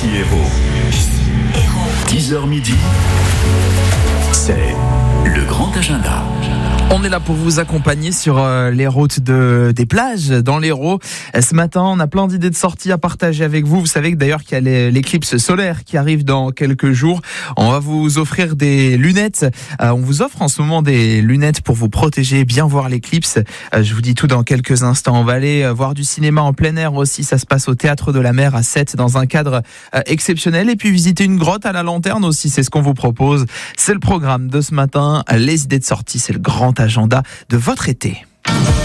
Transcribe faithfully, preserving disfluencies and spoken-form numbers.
Hérault. dix heures midi, c'est le grand agenda. On est là pour vous accompagner sur euh, les routes de, des plages dans l'Hérault. Ce matin, on a plein d'idées de sorties à partager avec vous. Vous savez que d'ailleurs qu'il y a les, l'éclipse solaire qui arrive dans quelques jours. On va vous offrir des lunettes. Euh, on vous offre en ce moment des lunettes pour vous protéger, bien voir l'éclipse. Euh, je vous dis tout dans quelques instants. On va aller euh, voir du cinéma en plein air aussi. Ça se passe au Théâtre de la Mer à Sète dans un cadre euh, exceptionnel. Et puis visiter une grotte à la lanterne aussi. C'est ce qu'on vous propose. C'est le programme de ce matin. Les idées de sortie, c'est le grand agenda de votre été.